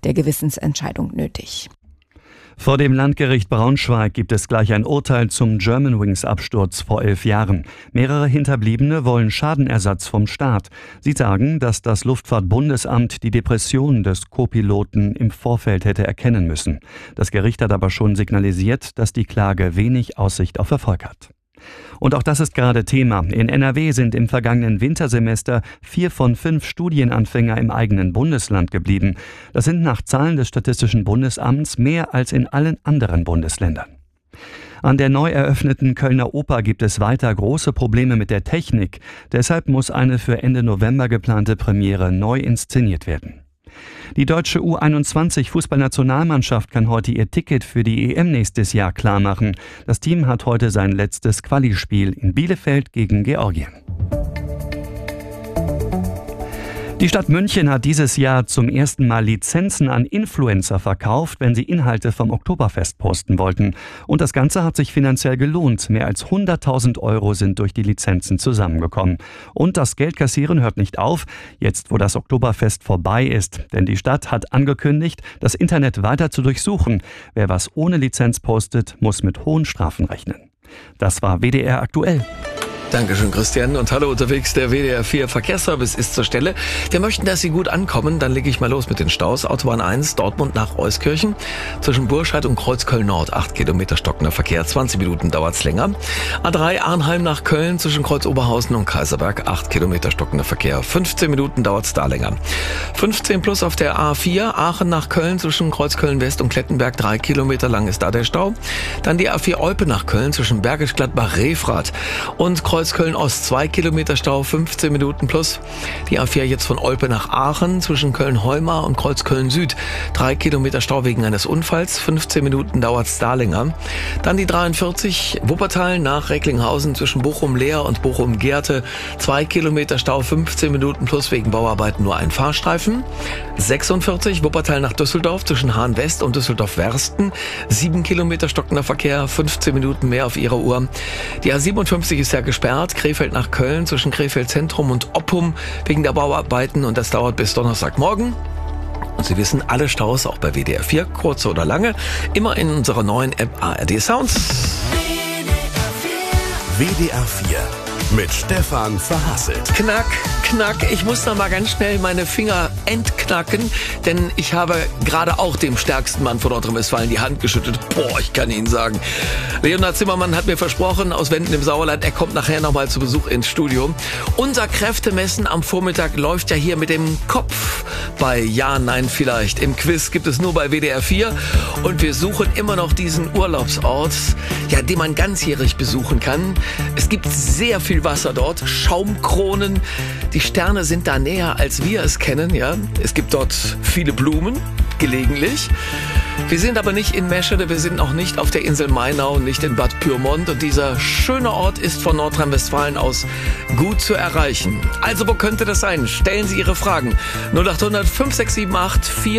der Gewissensentscheidung nötig. Vor dem Landgericht Braunschweig gibt es gleich ein Urteil zum Germanwings-Absturz vor 11 Jahren. Mehrere Hinterbliebene wollen Schadenersatz vom Staat. Sie sagen, dass das Luftfahrtbundesamt die Depression des Co-Piloten im Vorfeld hätte erkennen müssen. Das Gericht hat aber schon signalisiert, dass die Klage wenig Aussicht auf Erfolg hat. Und auch das ist gerade Thema. In NRW sind im vergangenen Wintersemester 4 von 5 Studienanfänger im eigenen Bundesland geblieben. Das sind nach Zahlen des Statistischen Bundesamts mehr als in allen anderen Bundesländern. An der neu eröffneten Kölner Oper gibt es weiter große Probleme mit der Technik. Deshalb muss eine für Ende November geplante Premiere neu inszeniert werden. Die deutsche U21-Fußballnationalmannschaft kann heute ihr Ticket für die EM nächstes Jahr klarmachen. Das Team hat heute sein letztes Quali-Spiel in Bielefeld gegen Georgien. Die Stadt München hat dieses Jahr zum ersten Mal Lizenzen an Influencer verkauft, wenn sie Inhalte vom Oktoberfest posten wollten. Und das Ganze hat sich finanziell gelohnt. Mehr als 100.000 Euro sind durch die Lizenzen zusammengekommen. Und das Geldkassieren hört nicht auf, jetzt wo das Oktoberfest vorbei ist. Denn die Stadt hat angekündigt, das Internet weiter zu durchsuchen. Wer was ohne Lizenz postet, muss mit hohen Strafen rechnen. Das war WDR aktuell. Dankeschön, Christian. Und hallo unterwegs, der WDR 4 Verkehrsservice ist zur Stelle. Wir möchten, dass Sie gut ankommen. Dann lege ich mal los mit den Staus. Autobahn 1, Dortmund nach Euskirchen. Zwischen Burscheid und Kreuzköln-Nord, 8 Kilometer stockender Verkehr. 20 Minuten dauert's länger. A3 Arnheim nach Köln zwischen Kreuz Oberhausen und Kaiserberg, 8 Kilometer stockender Verkehr. 15 Minuten dauert's da länger. 15 plus auf der A4, Aachen nach Köln zwischen Kreuz Köln-West und Klettenberg, 3 Kilometer lang ist da der Stau. Dann die A4 Olpe nach Köln zwischen Bergisch Gladbach-Refrath und Kreuz Köln-Ost, 2 Kilometer Stau, 15 Minuten plus. Die A4 jetzt von Olpe nach Aachen zwischen Köln-Heumar und Kreuz Köln-Süd, 3 Kilometer Stau wegen eines Unfalls, 15 Minuten dauert's da länger. Dann die 43 Wuppertal nach Recklinghausen zwischen Bochum-Leer und Bochum-Gerte, 2 Kilometer Stau, 15 Minuten plus wegen Bauarbeiten nur ein Fahrstreifen. 46 Wuppertal nach Düsseldorf zwischen Hahn-West und Düsseldorf-Wersten, 7 Kilometer stockender Verkehr, 15 Minuten mehr auf Ihrer Uhr. Die A57 ist ja gesperrt, Krefeld nach Köln zwischen Krefeld Zentrum und Oppum wegen der Bauarbeiten und das dauert bis Donnerstagmorgen. Und Sie wissen, alle Staus, auch bei WDR 4, kurze oder lange, immer in unserer neuen App ARD Sounds. WDR 4 mit Stefan Verhasselt. Knack, knack. Ich muss da mal ganz schnell meine Finger entknacken, denn ich habe gerade auch dem stärksten Mann von Nordrhein-Westfalen die Hand geschüttelt. Boah, ich kann Ihnen sagen. Leonhard Zimmermann hat mir versprochen, aus Wenden im Sauerland, er kommt nachher nochmal zu Besuch ins Studio. Unser Kräftemessen am Vormittag läuft ja hier mit dem Kopf bei Ja, Nein, Vielleicht. Im Quiz gibt es nur bei WDR 4 und wir suchen immer noch diesen Urlaubsort, ja, den man ganzjährig besuchen kann. Es gibt sehr viel Wasser dort, Schaumkronen. Die Sterne sind da näher, als wir es kennen, ja. Es gibt dort viele Blumen, gelegentlich. Wir sind aber nicht in Meschede, wir sind auch nicht auf der Insel Mainau, nicht in Bad Pyrmont. Und dieser schöne Ort ist von Nordrhein-Westfalen aus gut zu erreichen. Also wo könnte das sein? Stellen Sie Ihre Fragen. 0800 5678 4